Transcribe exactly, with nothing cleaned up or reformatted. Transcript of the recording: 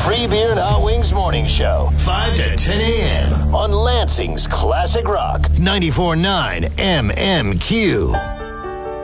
Free Beer and Hot Wings Morning Show, five to ten a.m. on Lansing's Classic Rock, ninety-four point nine M M Q.